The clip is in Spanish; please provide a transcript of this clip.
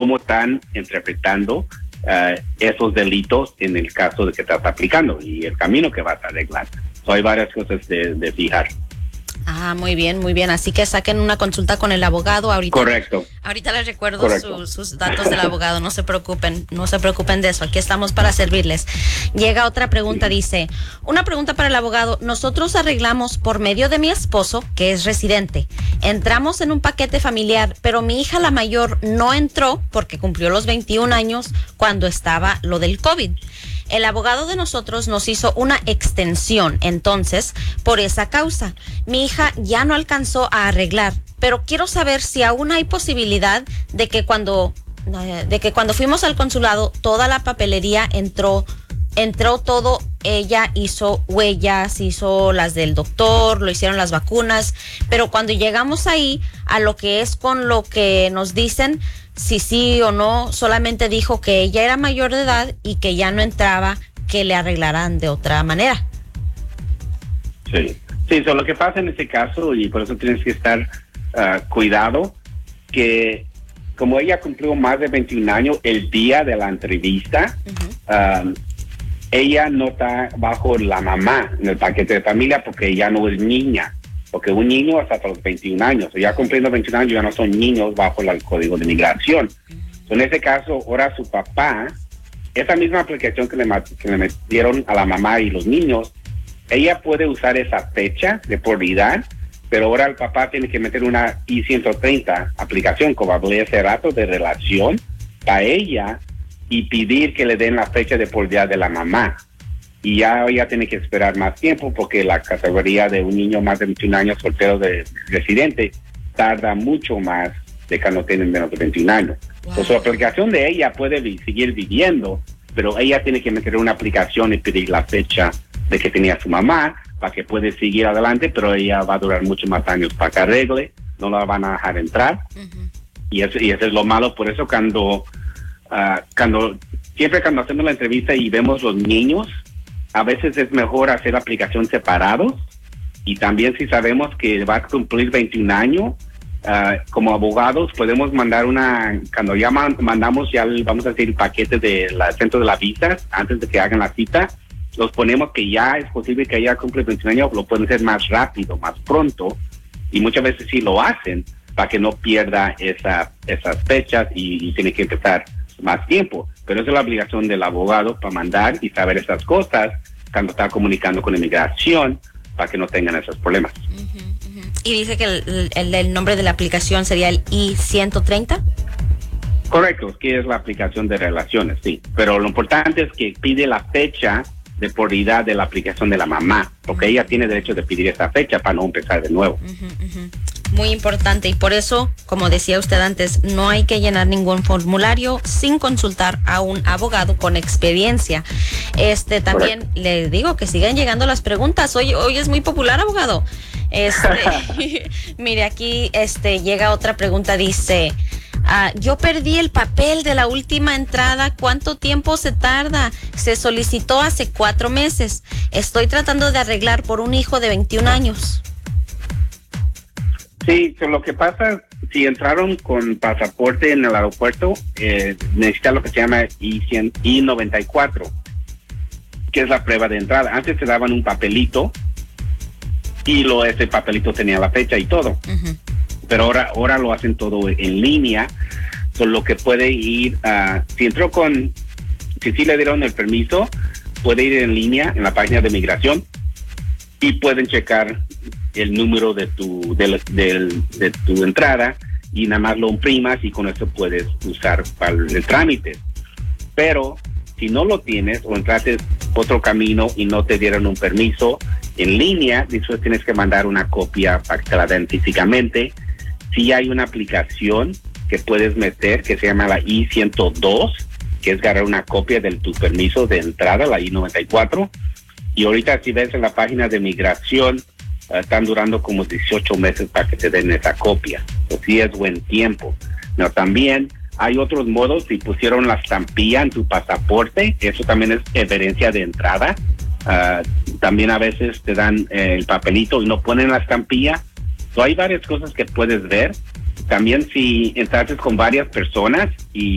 cómo están interpretando esos delitos en el caso de que estás aplicando y el camino que vas a arreglar. Hay varias cosas de fijar. Muy bien, muy bien. Así que saquen una consulta con el abogado ahorita. Correcto. Ahorita les recuerdo sus datos del abogado. No se preocupen de eso. Aquí estamos para servirles. Llega otra pregunta, dice, una pregunta para el abogado. Nosotros arreglamos por medio de mi esposo, que es residente. Entramos en un paquete familiar, pero mi hija la mayor no entró porque cumplió los 21 años cuando estaba lo del COVID. El abogado de nosotros nos hizo una extensión, entonces, por esa causa. Mi hija ya no alcanzó a arreglar, pero quiero saber si aún hay posibilidad de que cuando fuimos al consulado, toda la papelería entró todo. Ella hizo huellas, hizo las del doctor, lo hicieron las vacunas, pero cuando llegamos ahí, a lo que es con lo que nos dicen, si sí o no, solamente dijo que ella era mayor de edad y que ya no entraba, que le arreglarán de otra manera. Sí, lo que pasa en este caso, y por eso tienes que estar cuidado, que como ella cumplió más de 21 años el día de la entrevista, ella no está bajo la mamá en el paquete de familia porque ella no es niña. Porque un niño hasta los 21 años, ya cumpliendo 21 años, ya no son niños bajo el código de migración. En ese caso, ahora su papá, esa misma aplicación que le metieron a la mamá y los niños, ella puede usar esa fecha de por vida, pero ahora el papá tiene que meter una I-130 aplicación, como hablé hace rato, de relación para ella y pedir que le den la fecha de por vida de la mamá. Y ya ella tiene que esperar más tiempo porque la categoría de un niño más de 21 años soltero de residente tarda mucho más de cuando tienen menos de 21 años. Wow. Entonces, la aplicación de ella puede seguir viviendo, pero ella tiene que meter una aplicación y pedir la fecha de que tenía su mamá para que pueda seguir adelante, pero ella va a durar mucho más años para que arregle, no la van a dejar entrar. Y eso es lo malo. Por eso siempre cuando hacemos la entrevista y vemos los niños, a veces es mejor hacer aplicación separados, y también si sabemos que va a cumplir 21 años, como abogados podemos mandar cuando ya mandamos ya vamos a decir el paquete del centro de la visa, antes de que hagan la cita, los ponemos que ya es posible que ella cumple 21 años, lo pueden hacer más rápido, más pronto, y muchas veces sí lo hacen para que no pierda esas fechas y tiene que empezar más tiempo. Pero esa es la obligación del abogado para mandar y saber esas cosas cuando está comunicando con inmigración para que no tengan esos problemas. Y dice que el nombre de la aplicación sería el I-130. Correcto, que es la aplicación de relaciones, sí. Pero lo importante es que pide la fecha de prioridad de la aplicación de la mamá, porque ella tiene derecho de pedir esa fecha para no empezar de nuevo. Muy importante, y por eso, como decía usted antes, no hay que llenar ningún formulario sin consultar a un abogado con experiencia. También Correcto. Le digo que sigan llegando las preguntas. Hoy es muy popular, abogado. Mire, aquí llega otra pregunta, dice, yo perdí el papel de la última entrada. ¿Cuánto tiempo se tarda? Se solicitó hace 4 meses. Estoy tratando de arreglar por un hijo de 21 años. Sí, lo que pasa, si entraron con pasaporte en el aeropuerto, necesita lo que se llama I-94, que es la prueba de entrada. Antes te daban un papelito y ese papelito tenía la fecha y todo. Pero ahora lo hacen todo en línea. Lo que puede ir, si sí le dieron el permiso, puede ir en línea en la página de migración y pueden checar el número de tu entrada y nada más lo imprimas y con eso puedes usar para el trámite. Pero si no lo tienes o entraste otro camino y no te dieron un permiso en línea, después tienes que mandar una copia para que te la den físicamente. Sí hay una aplicación que puedes meter que se llama la I-102, que es agarrar una copia de tu permiso de entrada, la I-94. Y ahorita si ves en la página de migración, están durando como 18 meses para que te den esa copia. Pues sí es buen tiempo. No, también hay otros modos. Si pusieron la estampilla en tu pasaporte, eso también es evidencia de entrada. También a veces te dan el papelito y no ponen la estampilla. Hay varias cosas que puedes ver. También si entraste con varias personas y